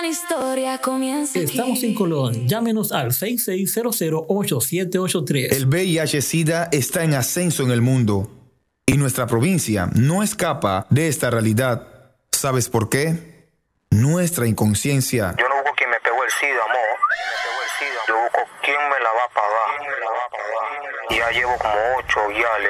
gran historia comienza aquí. Estamos en Colón. Llámenos al 6600-8783. El VIH-Sida está en ascenso en el mundo y nuestra provincia no escapa de esta realidad. ¿Sabes por qué? Nuestra inconsciencia. Yo no busco quien me pegó el SIDA, amor. Yo busco quién me la va a pagar. Ya llevo como 8 guiales